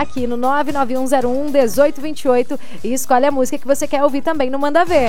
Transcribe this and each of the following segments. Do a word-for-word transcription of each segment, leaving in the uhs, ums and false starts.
aqui no nove nove um zero um um oito dois oito e escolhe a música que você quer ouvir também no Manda Ver.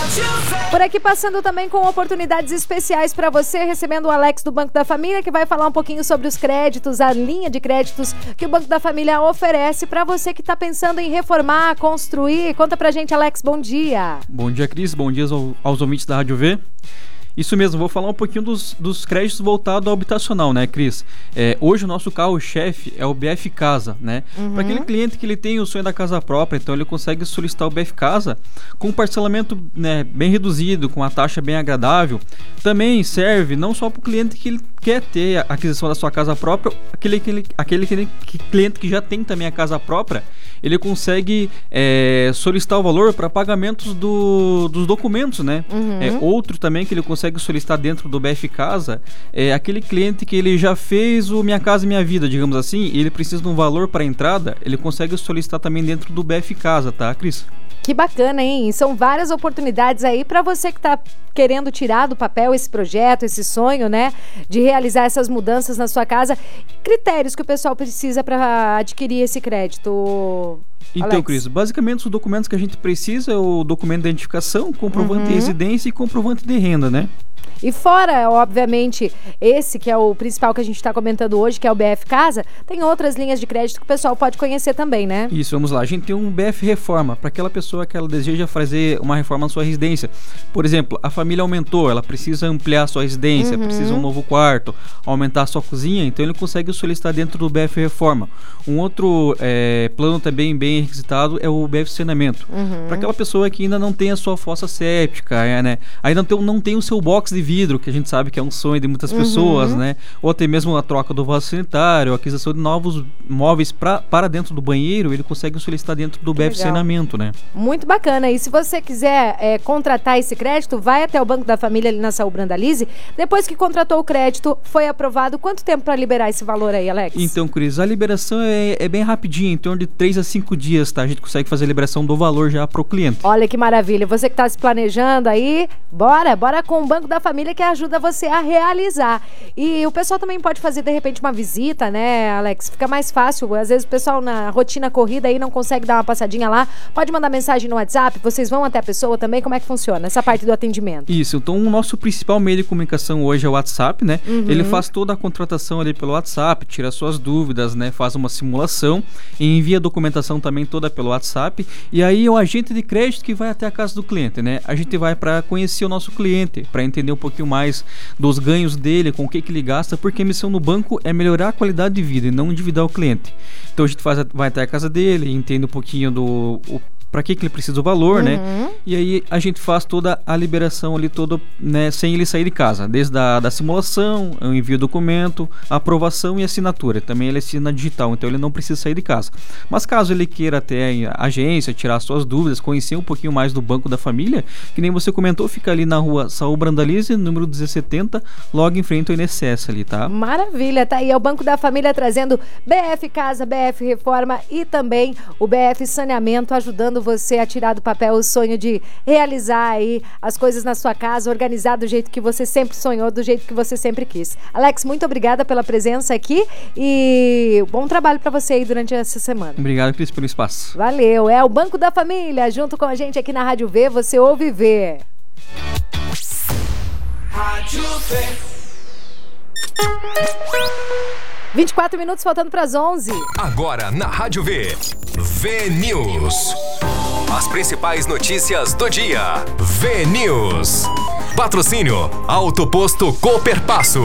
Por aqui passando também com oportunidades especiais para você, recebendo o Alex do Banco da Família, que vai falar um pouquinho sobre os créditos, a linha de créditos que o Banco da Família oferece para você que está pensando em reformar, construir. Conta pra gente, Alex, bom dia. Bom dia, Cris, bom dia aos, aos ouvintes da Rádio V. Isso mesmo, vou falar um pouquinho dos, dos créditos voltados ao habitacional, né, Cris? É, hoje o nosso carro-chefe é o B F Casa, né? Uhum. Para aquele cliente que ele tem o sonho da casa própria, então ele consegue solicitar o B F Casa com um parcelamento, né, bem reduzido, com uma taxa bem agradável. Também serve não só para o cliente que ele quer ter a aquisição da sua casa própria, aquele, aquele, aquele cliente que já tem também a casa própria, ele consegue é, solicitar o valor para pagamentos do, dos documentos, né? Uhum. É, outro também que ele consegue solicitar dentro do B F Casa é aquele cliente que ele já fez o Minha Casa Minha Vida, digamos assim, e ele precisa de um valor para entrada, ele consegue solicitar também dentro do B F Casa, tá, Cris? Que bacana, hein? São várias oportunidades aí para você que está querendo tirar do papel esse projeto, esse sonho, né? De realizar essas mudanças na sua casa. Critérios que o pessoal precisa para adquirir esse crédito, então, Alex? Cris, basicamente os documentos que a gente precisa é o documento de identificação, comprovante uhum. de residência e comprovante de renda, né? E fora, obviamente, esse que é o principal que a gente está comentando hoje, que é o B F Casa, tem outras linhas de crédito que o pessoal pode conhecer também, né? Isso, vamos lá. A gente tem um B F Reforma, para aquela pessoa que ela deseja fazer uma reforma na sua residência. Por exemplo, a família aumentou, ela precisa ampliar a sua residência, uhum. precisa um novo quarto, aumentar a sua cozinha, então ele consegue solicitar dentro do B F Reforma. Um outro é, plano também bem requisitado é o B F Saneamento. Uhum. Para aquela pessoa que ainda não tem a sua fossa séptica, é, né? Ainda não tem, não tem o seu box de vidro, que a gente sabe que é um sonho de muitas pessoas, uhum. né? Ou até mesmo a troca do vaso sanitário, a aquisição de novos móveis pra, para dentro do banheiro, ele consegue solicitar dentro do B F Saneamento, né? Muito bacana. E se você quiser é, contratar esse crédito, vai até o Banco da Família ali na Saúl Brandalize. Depois que contratou o crédito, foi aprovado. Quanto tempo para liberar esse valor aí, Alex? Então, Cris, a liberação é, é bem rapidinha, em torno de três a cinco dias, tá? A gente consegue fazer a liberação do valor já para o cliente. Olha que maravilha. Você que está se planejando aí, bora, bora com o Banco da Família que ajuda você a realizar. E o pessoal também pode fazer, de repente, uma visita, né, Alex? Fica mais fácil. Às vezes o pessoal na rotina corrida aí não consegue dar uma passadinha lá. Pode mandar mensagem no WhatsApp, vocês vão até a pessoa também. Como é que funciona essa parte do atendimento? Isso, então o nosso principal meio de comunicação hoje é o WhatsApp, né? Uhum. Ele faz toda a contratação ali pelo WhatsApp, tira suas dúvidas, né? Faz uma simulação e envia a documentação também toda pelo WhatsApp. E aí é o agente de crédito que vai até a casa do cliente, né? A gente vai para conhecer o nosso cliente, para entender um pouquinho mais dos ganhos dele, com o que, que ele gasta, porque a missão no banco é melhorar a qualidade de vida e não endividar o cliente. Então a gente faz, vai até a casa dele, entende um pouquinho do o, para que, que ele precisa do valor, uhum. né? E aí a gente faz toda a liberação ali, todo, né, sem ele sair de casa, desde a da simulação, o envio do documento, a aprovação e assinatura. Também ele assina digital, então ele não precisa sair de casa. Mas caso ele queira até a agência, tirar suas dúvidas, conhecer um pouquinho mais do Banco da Família, que nem você comentou, fica ali na rua Saúl Brandalize, número mil duzentos e setenta, logo em frente ao I N S S ali, tá? Maravilha, tá aí, é o Banco da Família trazendo B F Casa, B F Reforma e também o B F Saneamento, ajudando você a tirar do papel o sonho de realizar aí as coisas na sua casa, organizar do jeito que você sempre sonhou, do jeito que você sempre quis. Alex, muito obrigada pela presença aqui e bom trabalho para você aí durante essa semana. Obrigado, Cris, pelo espaço. Valeu, é o Banco da Família, junto com a gente aqui na Rádio V, você ouve ver. Rádio V. vinte e quatro minutos faltando para as onze. Agora na Rádio V, V News. As principais notícias do dia. V News. Patrocínio Auto Posto Cooperpasso.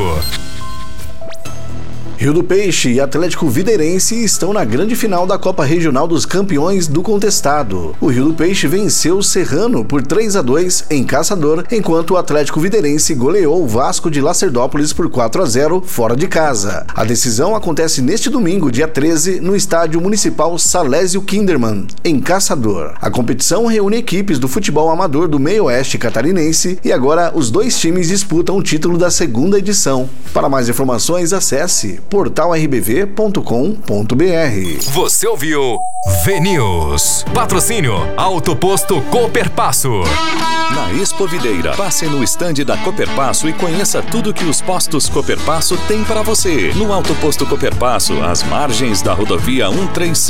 Rio do Peixe e Atlético Videirense estão na grande final da Copa Regional dos Campeões do Contestado. O Rio do Peixe venceu o Serrano por três a dois em Caçador, enquanto o Atlético Videirense goleou o Vasco de Lacerdópolis por quatro a zero fora de casa. A decisão acontece neste domingo, dia treze, no Estádio Municipal Salésio Kinderman, em Caçador. A competição reúne equipes do futebol amador do meio-oeste catarinense e agora os dois times disputam o título da segunda edição. Para mais informações, acesse portal r b v ponto com ponto b r. Você ouviu V News. Patrocínio Auto Posto Cooperpasso. Na Expo Videira, passe no estande da Cooperpasso e conheça tudo que os postos Cooperpasso têm para você. No Auto Posto Cooperpasso, às margens da rodovia cento e trinta e cinco.